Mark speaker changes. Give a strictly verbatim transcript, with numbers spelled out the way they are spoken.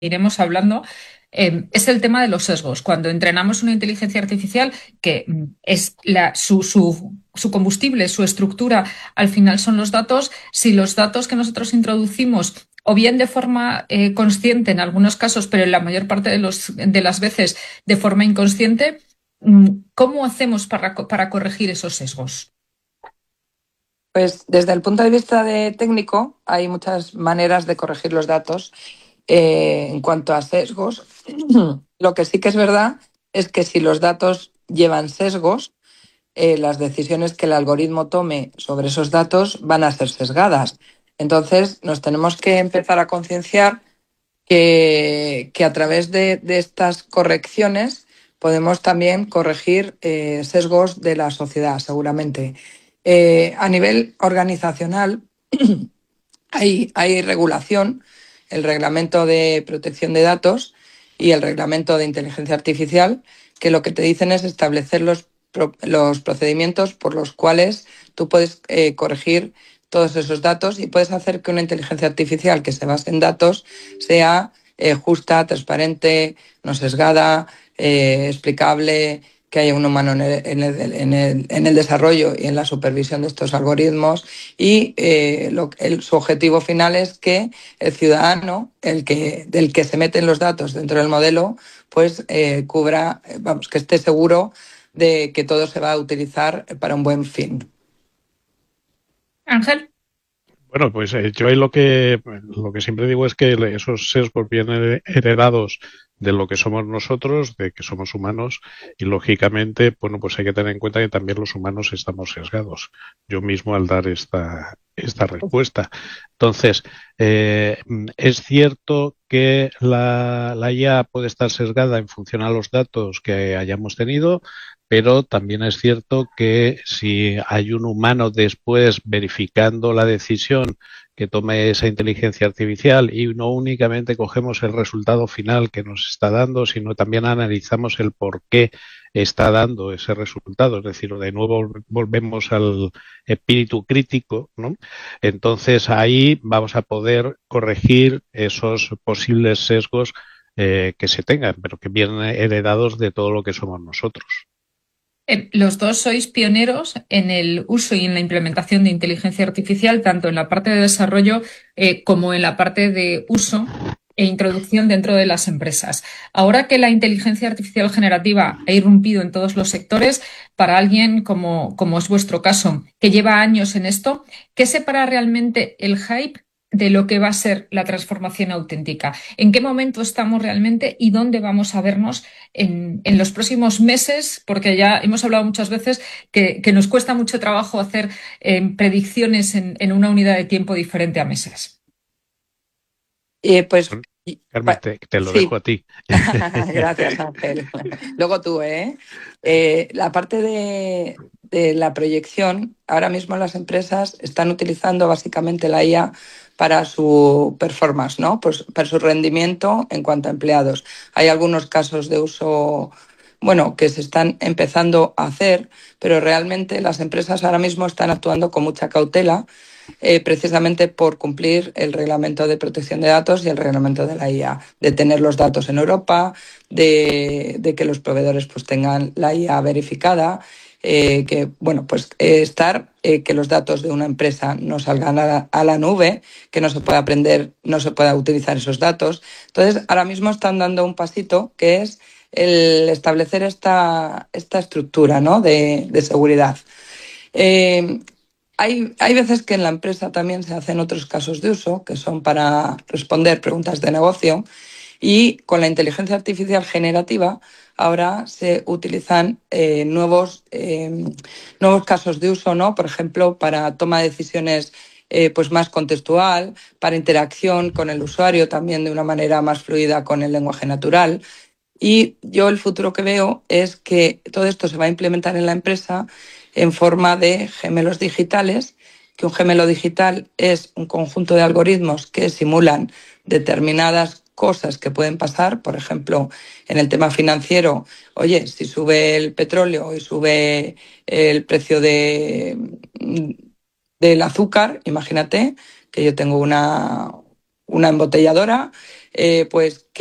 Speaker 1: iremos hablando, eh, es el tema de los sesgos. Cuando entrenamos una inteligencia artificial, que mm, es la, su, su, su combustible, su estructura, al final son los datos, si los datos que nosotros introducimos, o bien de forma eh, consciente en algunos casos, pero en la mayor parte de, los, de las veces de forma inconsciente, mm, ¿cómo hacemos para, para corregir esos sesgos?
Speaker 2: Pues desde el punto de vista de técnico hay muchas maneras de corregir los datos. Eh, en cuanto a sesgos, lo que sí que es verdad es que si los datos llevan sesgos, eh, las decisiones que el algoritmo tome sobre esos datos van a ser sesgadas. Entonces nos tenemos que empezar a concienciar que, que a través de, de estas correcciones podemos también corregir eh, sesgos de la sociedad, seguramente. Eh, a nivel organizacional hay, hay regulación, el Reglamento de Protección de Datos y el Reglamento de Inteligencia Artificial, que lo que te dicen es establecer los, pro- los procedimientos por los cuales tú puedes eh, corregir todos esos datos y puedes hacer que una inteligencia artificial que se base en datos sea eh, justa, transparente, no sesgada, eh, explicable, que haya un humano en el, en, el, en, el, en el desarrollo y en la supervisión de estos algoritmos y eh, lo, el, su objetivo final es que el ciudadano, el que, del que se meten los datos dentro del modelo, pues eh, cubra, vamos, que esté seguro de que todo se va a utilizar para un buen fin.
Speaker 1: Ángel.
Speaker 3: Bueno, pues eh, yo ahí lo que, lo que siempre digo es que esos sesgos vienen heredados de lo que somos nosotros, de que somos humanos, y lógicamente, bueno, pues hay que tener en cuenta que también los humanos estamos sesgados. Yo mismo al dar esta, esta respuesta. Entonces, eh, es cierto que la, la I A puede estar sesgada en función a los datos que hayamos tenido, pero también es cierto que si hay un humano después verificando la decisión que tome esa inteligencia artificial y no únicamente cogemos el resultado final que nos está dando, sino también analizamos el por qué está dando ese resultado, es decir, de nuevo volvemos al espíritu crítico, ¿no? Entonces ahí vamos a poder corregir esos posibles sesgos eh, que se tengan, pero que vienen heredados de todo lo que somos nosotros.
Speaker 1: Eh, Los dos sois pioneros en el uso y en la implementación de inteligencia artificial, tanto en la parte de desarrollo eh, como en la parte de uso e introducción dentro de las empresas. Ahora que la inteligencia artificial generativa ha irrumpido en todos los sectores, para alguien como, como es vuestro caso, que lleva años en esto, ¿qué separa realmente el hype de lo que va a ser la transformación auténtica? ¿En qué momento estamos realmente y dónde vamos a vernos en, en los próximos meses? Porque ya hemos hablado muchas veces que, que nos cuesta mucho trabajo hacer eh, predicciones en, en una unidad de tiempo diferente a meses.
Speaker 2: Eh, pues
Speaker 3: Carmen, te, te lo dejo
Speaker 2: sí,
Speaker 3: a ti.
Speaker 2: gracias Ángel. Luego tú, ¿eh? Eh, la parte de, de la proyección, ahora mismo las empresas están utilizando básicamente la I A para su performance, ¿no? Pues para su rendimiento en cuanto a empleados. Hay algunos casos de uso, bueno, que se están empezando a hacer, pero realmente las empresas ahora mismo están actuando con mucha cautela eh, precisamente por cumplir el reglamento de protección de datos y el reglamento de la I A, de tener los datos en Europa, de, de que los proveedores pues tengan la I A verificada, eh, que bueno pues eh, estar eh, que los datos de una empresa no salgan a la, a la nube, que no se pueda aprender, no se pueda utilizar esos datos. Entonces ahora mismo están dando un pasito que es el establecer esta, esta estructura, ¿no? de, de seguridad. Eh, hay, hay veces que en la empresa también se hacen otros casos de uso, que son para responder preguntas de negocio, y con la inteligencia artificial generativa ahora se utilizan eh, nuevos, eh, nuevos casos de uso, ¿no? Por ejemplo, para toma de decisiones eh, pues más contextual, para interacción con el usuario también de una manera más fluida con el lenguaje natural. Y yo el futuro que veo es que todo esto se va a implementar en la empresa en forma de gemelos digitales, que un gemelo digital es un conjunto de algoritmos que simulan determinadas cosas que pueden pasar. Por ejemplo, en el tema financiero, oye, si sube el petróleo y sube el precio de, del azúcar, imagínate que yo tengo una, una embotelladora eh, pues, ¿qué